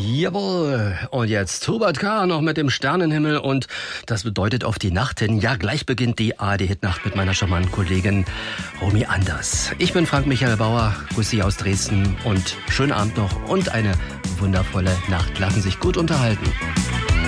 Jawohl, und jetzt Hubert K. noch mit dem Sternenhimmel und das bedeutet auf die Nacht hin. Ja, gleich beginnt die ARD-Hitnacht mit meiner charmanten Kollegin Romy Anders. Ich bin Frank Michael Bauer, grüße Sie aus Dresden und schönen Abend noch und eine wundervolle Nacht. Lassen Sie sich gut unterhalten.